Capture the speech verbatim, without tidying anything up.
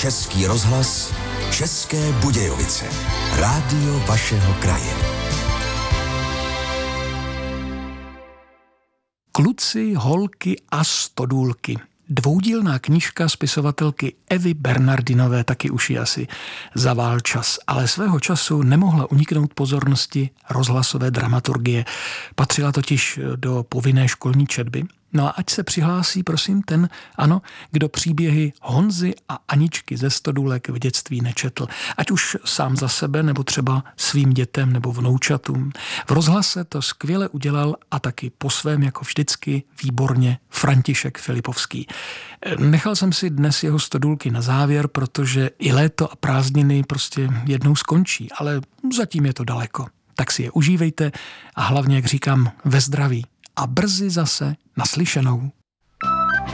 Český rozhlas, České Budějovice. Rádio vašeho kraje. Kluci, holky a stodůlky. Dvoudílná knížka spisovatelky Evy Bernardinové, taky už ji asi zavál čas, ale svého času nemohla uniknout pozornosti rozhlasové dramaturgie. Patřila totiž do povinné školní četby. No a ať se přihlásí, prosím, ten, ano, kdo příběhy Honzy a Aničky ze Stodůlek v dětství nečetl. Ať už sám za sebe, nebo třeba svým dětem nebo vnoučatům. V rozhlase to skvěle udělal a taky po svém, jako vždycky, výborně František Filipovský. Nechal jsem si dnes jeho Stodůlky na závěr, protože i léto a prázdniny prostě jednou skončí, ale zatím je to daleko. Tak si je užívejte a hlavně, jak říkám, ve zdraví. A brzy zase naslyšenou.